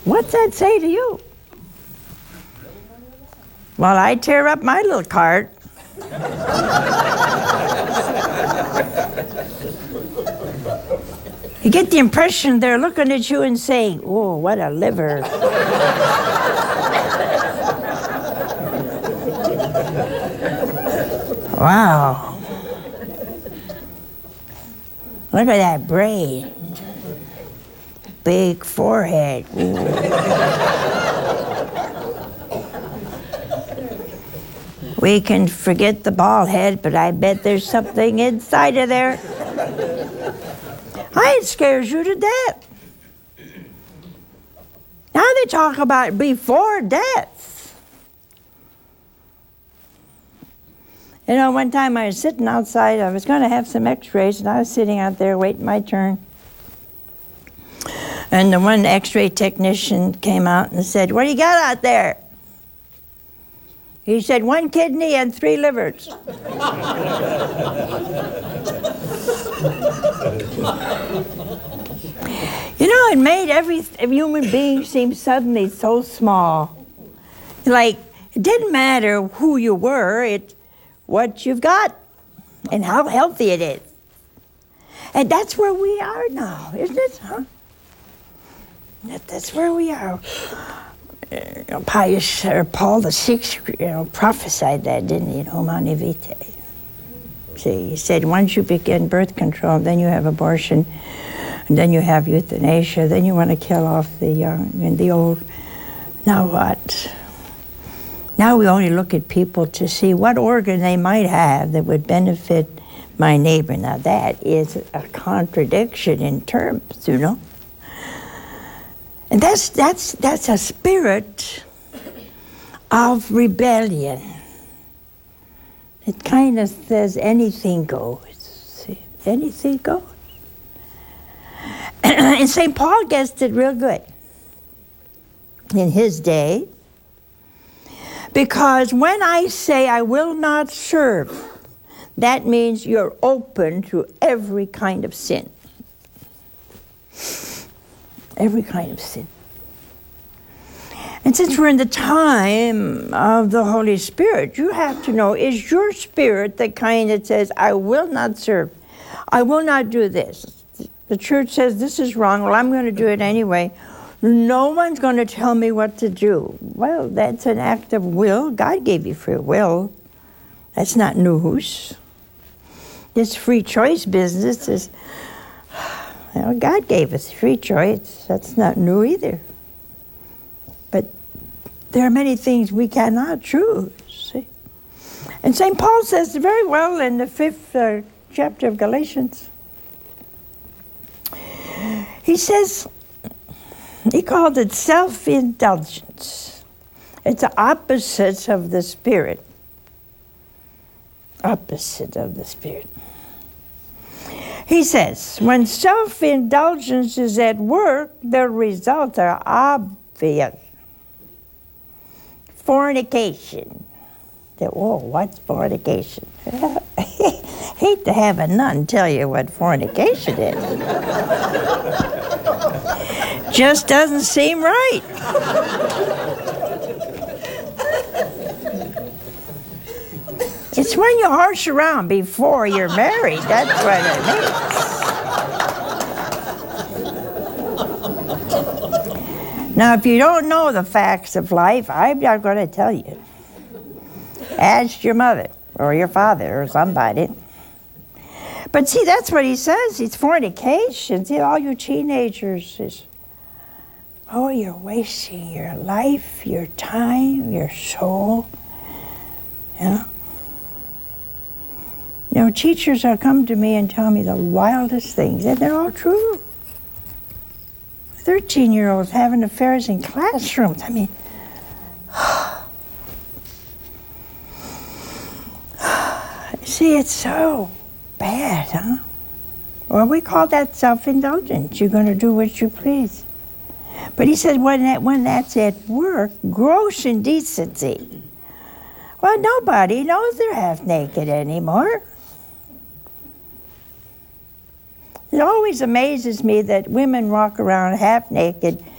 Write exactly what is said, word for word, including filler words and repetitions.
What's that say to you? Well, I tear up my little cart. You get the impression they're looking at you and saying, oh, what a liver. Wow. Look at that brain. Big forehead. We can forget the bald head, but I bet there's something inside of there. It scares you to death. Now they talk about before death. You know, one time I was sitting outside, I was going to have some x-rays, and I was sitting out there waiting my turn. And the one x-ray technician came out and said, what do you got out there? He said, one kidney and three livers. You know, it made every human being seem suddenly so small. Like, it didn't matter who you were, it's what you've got and how healthy it is. And that's where we are now, isn't it? Huh? That, that's where we are. Uh, Pius, or Paul the Sixth, you know, prophesied that, didn't he, in Humanae Vitae? See, he said, once you begin birth control, then you have abortion, and then you have euthanasia, then you want to kill off the young and the old. Now what? Now we only look at people to see what organ they might have that would benefit my neighbor. Now that is a contradiction in terms, you know? And that's, that's, that's a spirit of rebellion. It kind of says anything goes. See? Anything goes. And Saint Paul gets it real good in his day. Because when I say I will not serve, that means you're open to every kind of sin. Every kind of sin. And since we're in the time of the Holy Spirit, you have to know, is your spirit the kind that says, I will not serve, I will not do this. The church says this is wrong, well, I'm going to do it anyway. No one's going to tell me what to do. Well, that's an act of will. God gave you free will. That's not news. This free choice business is, well, God gave us free choice. That's not new either. But there are many things we cannot choose. See? And Saint Paul says very well in the fifth uh, chapter of Galatians. He says, he called it self-indulgence. It's the opposite of the Spirit. Opposite of the Spirit. He says, when self-indulgence is at work, the results are obvious. Fornication. Oh, what's fornication? Hate to have a nun tell you what fornication is. Just doesn't seem right. It's when you horse around before you're married. That's what it means. Now, if you don't know the facts of life, I'm not going to tell you. Ask your mother or your father or somebody. But see, that's what he says. It's fornication. See, all you teenagers is, oh, you're wasting your life, your time, your soul. You know? You know, teachers will come to me and tell me the wildest things, and they're all true. thirteen-year-olds having affairs in classrooms. I mean, see, it's so bad, huh? Well, we call that self-indulgence. You're going to do what you please. But he says when, that, when that's at work, gross indecency. Well, nobody knows they're half naked anymore. It always amazes me that women walk around half naked